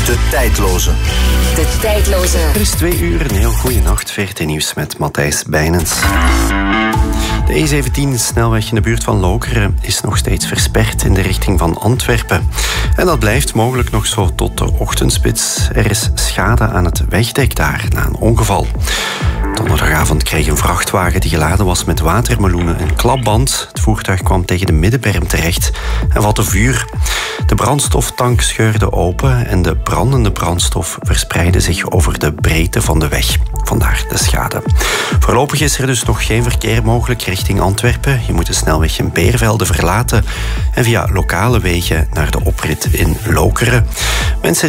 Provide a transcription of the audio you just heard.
De tijdloze. De tijdloze. Er is 2 uur, een heel goede nacht. VRT Nieuws met Matthijs Bijnens. De E17-snelweg in de buurt van Lokeren is nog steeds versperd in de richting van Antwerpen. En dat blijft mogelijk nog zo tot de ochtendspits. Er is schade aan het wegdek daar na een ongeval. Donderdagavond kreeg een vrachtwagen die geladen was met watermeloenen een klapband. Het voertuig kwam tegen de middenberm terecht en vatte vuur. De brandstoftank scheurde open en de brandende brandstof verspreidde zich over de breedte van de weg. Vandaar de schade. Voorlopig is er dus nog geen verkeer mogelijk richting Antwerpen. Je moet de snelweg in Beervelde verlaten en via lokale wegen naar de oprit in Lokeren. Mensen